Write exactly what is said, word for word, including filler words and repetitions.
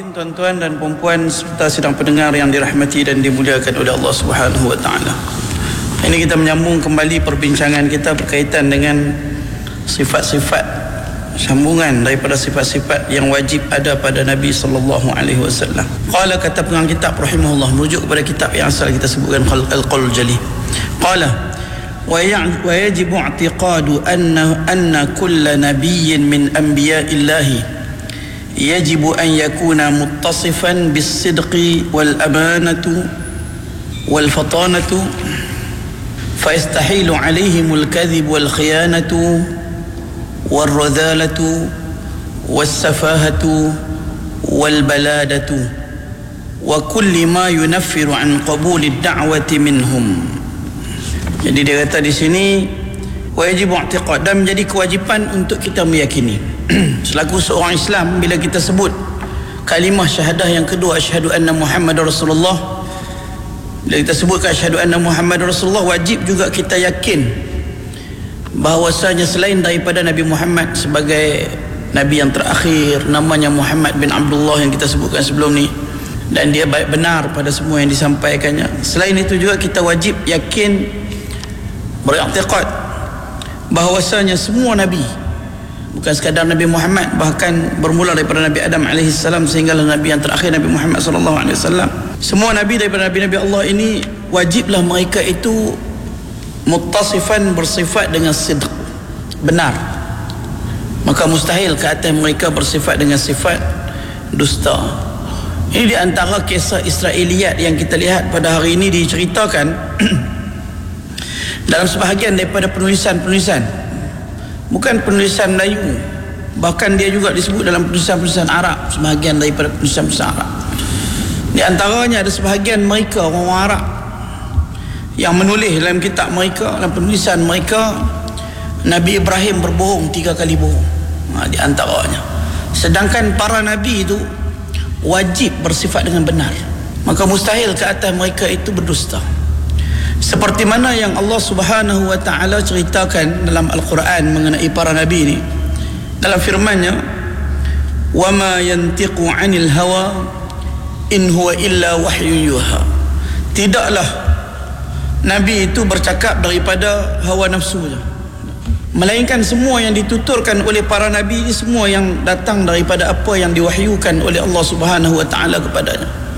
Bismillahirrahmanirrahim. Tuan-tuan dan puan-puan serta sidang pendengar yang dirahmati dan dimuliakan oleh Allah Subhanahu wa taala. Ini kita menyambung kembali perbincangan kita berkaitan dengan sifat-sifat sambungan daripada sifat-sifat yang wajib ada pada Nabi sallallahu alaihi wasallam. Qala, kata pengarang kitab rahimahullah, merujuk kepada kitab yang asal kita sebutkan Al-Qaul Jali. Qala wa yajibu i'tiqadu anna anna kulla nabiyyin min anbiya'illahi يجب أن يكون متصفا بالصدق والأمانة والفطانة فيستحيل عليهم الكذب والخيانة والرذالة والسفاهة والبلادة وكل ما ينفر عن قبول الدعوة منهم. Jadi dia kata di sini wajib i'tiqad, dan menjadi kewajipan untuk kita meyakini selaku seorang Islam, bila kita sebut kalimah syahadah yang kedua, asyhadu anna Muhammadar Rasulullah, bila kita sebutkan asyhadu anna Muhammadar Rasulullah, wajib juga kita yakin bahawasanya selain daripada Nabi Muhammad sebagai Nabi yang terakhir, namanya Muhammad bin Abdullah yang kita sebutkan sebelum ni, dan dia baik benar pada semua yang disampaikannya. Selain itu juga kita wajib yakin, beriktikad bahawasanya semua Nabi, bukan sekadar Nabi Muhammad, bahkan bermula daripada Nabi Adam alaihi salam sehinggalah Nabi yang terakhir Nabi Muhammad sallallahu alaihi wasallam, semua Nabi daripada Nabi-Nabi Allah ini wajiblah mereka itu muttasifan, bersifat dengan sidq, benar. Maka mustahil ke atas mereka bersifat dengan sifat dusta. Ini di antara kisah Israiliyat yang kita lihat pada hari ini diceritakan dalam sebahagian daripada penulisan-penulisan, bukan penulisan Melayu, bahkan dia juga disebut dalam penulisan-penulisan Arab, sebahagian daripada penulisan-penulisan Arab. Di antaranya ada sebahagian mereka, orang Arab, yang menulis dalam kitab mereka, dalam penulisan mereka, Nabi Ibrahim berbohong tiga kali bohong, ha, di antaranya. Sedangkan para Nabi itu wajib bersifat dengan benar, maka mustahil ke atas mereka itu berdusta. Seperti mana yang Allah Subhanahu wa taala ceritakan dalam Al-Quran mengenai para nabi ini, dalam firman-Nya, wa ma yantiqu 'anil hawa in huwa illa wahyun yuha. Tidaklah nabi itu bercakap daripada hawa nafsunya, melainkan semua yang dituturkan oleh para nabi ini semua yang datang daripada apa yang diwahyukan oleh Allah Subhanahu wa taala kepadanya.